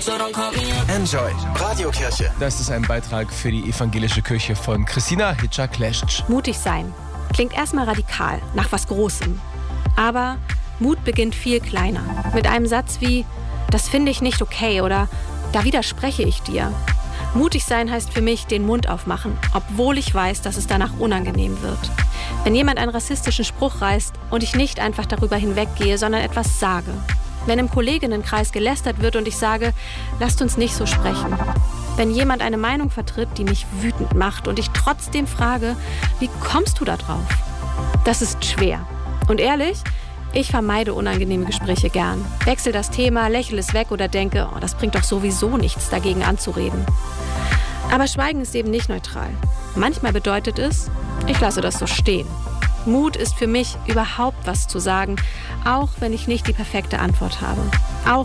Enjoy. Radiokirche. Das ist ein Beitrag für die evangelische Kirche von Christina Hitscher-Klesch. Mutig sein. Klingt erstmal radikal, nach was Großem. Aber Mut beginnt viel kleiner. Mit einem Satz wie, das finde ich nicht okay oder da widerspreche ich dir. Mutig sein heißt für mich, den Mund aufmachen, obwohl ich weiß, dass es danach unangenehm wird. Wenn jemand einen rassistischen Spruch reißt und ich nicht einfach darüber hinweggehe, sondern etwas sage. Wenn im Kolleginnenkreis gelästert wird und ich sage, lasst uns nicht so sprechen. Wenn jemand eine Meinung vertritt, die mich wütend macht und ich trotzdem frage, wie kommst du da drauf? Das ist schwer. Und ehrlich, ich vermeide unangenehme Gespräche gern. Wechsle das Thema, lächle es weg oder denke, das bringt doch sowieso nichts, dagegen anzureden. Aber Schweigen ist eben nicht neutral. Manchmal bedeutet es, ich lasse das so stehen. Mut ist für mich, überhaupt was zu sagen, auch wenn ich nicht die perfekte Antwort habe. Auch